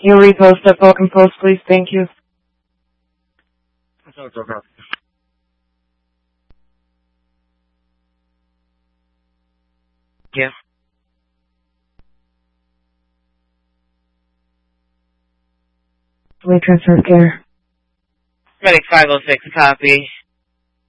You'll repost at Falcon Post, please. Thank you. Yeah. We transfer care. Medic 506, copy.